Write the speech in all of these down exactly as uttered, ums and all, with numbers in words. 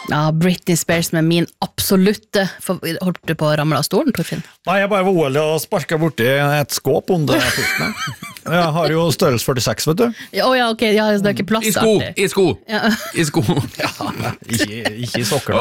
Ja, Britney Spears med min absolutte for, holdt du på å ramle av stolen, Torfinn? Nei, jeg bare var uheldig og sparket borti et skåp under pulten. Jeg har jo størrelse førtiseks, vet du. Ja, oh, ja, ok, ja, det er ikke plass. I sko, i sko, ja. I sko. Ja, ikke, ikke i sokker.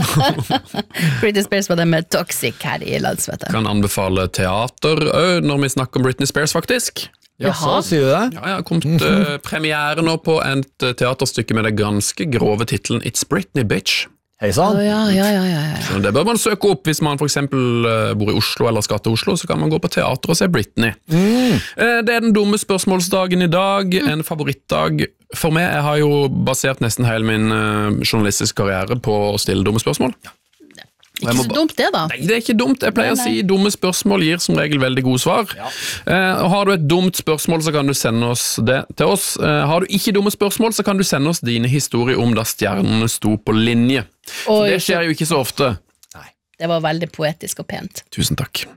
Oh. Britney Spears var det med Toxic her i landsvettet. Kan anbefale teater når vi snakker om Britney Spears, faktisk. Ja, så sier du det? Ja, jeg har kommet uh, premiere nå på et uh, teaterstykke med det ganske grove titelen It's Britney, Bitch. Hei sann. Oh, ja, ja, ja, ja, ja. Så det bør man søke opp hvis man for eksempel uh, bor i Oslo eller skal til Oslo, så kan man gå på teater og se Britney. Mm. Uh, det er den dumme spørsmålsdagen i dag, mm. en favorittdag for meg. Jeg har jo basert nesten hele min uh, journalistiske karriere på å stille dumme spørsmål. Ja. Ikke så dumt det da. Nei, det er ikke dumt. Jeg pleier nei, nei. å si dumme spørsmål gir som regel veldig gode svar. Ja. Eh, har du et dumt spørsmål, så kan du sende oss det til oss. Eh, har du ikke dumme spørsmål, så kan du sende oss dine historier om da stjernene sto på linje. For det skjer jo ikke så ofte. Nei. Det var veldig poetisk og pent. Tusen takk.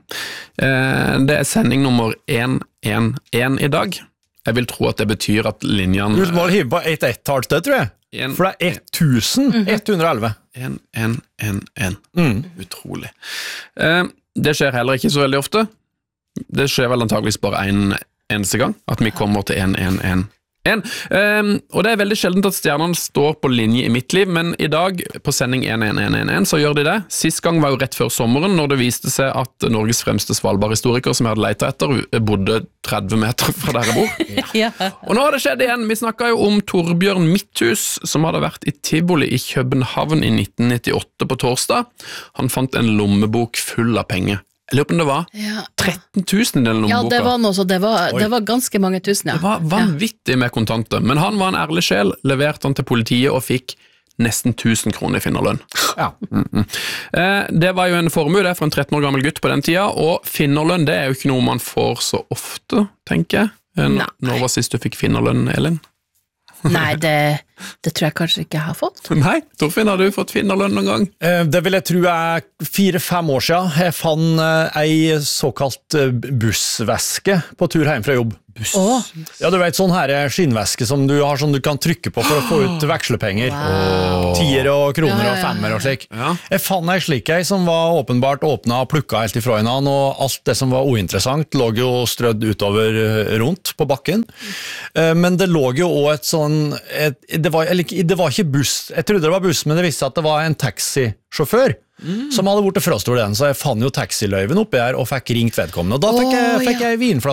Eh, det er sending nummer én én én i dag. Jeg vil tro at det betyr at linjene... Du må hive på ett ett-tall det, tror jeg. En, For det er tusen ett hundre og elleve. En, en, en, en. Mm. Utrolig. Eh, det skjer heller ikke så veldig ofte. Det skjer vel antageligvis bare en eneste gang, at vi kommer til en, en, en. En. Um, og det er veldig sjeldent at stjernene står på linje i mitt liv, men i dag på sending én én én én én så gjør de det. Sist gang var jo rett før sommeren, når det viste seg at Norges fremste Svalbard-historiker som jeg hadde letet etter, bodde tretti meter fra der jeg bor. Ja. Og nå har det skjedd igjen. Vi snakket jo om Torbjørn Midthus, som hadde vært i Tivoli i København i nitten nittiåtte på torsdag. Han fant en lommebok full av penger. Jeg lurer på om det var ja. tretten tusen i den lommeboka. Ja, det var noe så, det var, det var ganske mange tusen, ja. Det var vanvittig med kontanter, men han var en ærlig sjel, leverte han til politiet og fikk nesten tusen kroner i finnerlønn. Ja. Mm-mm. Eh, det var jo en formue det for en tretten år gammel gutt på den tida, og finnerlønn det er jo ikke noe man får så ofte, tenker jeg. N- Når var sist du fikk finnerlønn, Elin? Nei, det, det tror jeg kanskje ikke jeg har fått. Nei, Torfinn, har du fått finnerlønn noen gang? Eh, det vil jeg tro er fire-fem år siden. Jeg fant eh, ei såkalt bussveske på tur hjem fra jobb. Buss? Oh. Ja, du vet, sånn her skinnveske som du har sånn du kan trykke på for å få ut vekslepenger. Wow. Tier og kroner ja, ja, ja. og femmer og slik. Ja. Jeg fant ei slik ei som var åpenbart åpnet og plukket helt ifra henne, og alt det som var uinteressant lå jo strødd utover rundt på bakken. Men det lå jo også et sånn, et, det, var, det var ikke buss, jeg trodde det var buss, men det visste at det var en taxisjåfør. Mm. Som hadde vært frastått den, så jeg fant jo taxiløyven oppi her og fikk ringt vedkommende, og da fikk jeg, fikk jeg vinflaske